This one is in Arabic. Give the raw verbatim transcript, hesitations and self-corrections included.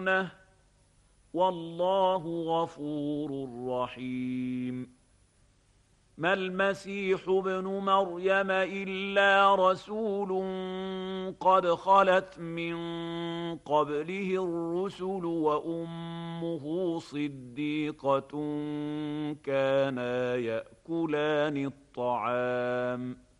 يعصونه والله غفور رحيم. ما المسيح ابن مريم إلا رسول قد خلت من قبله الرسل وأمه صديقة كانا يأكلان الطعام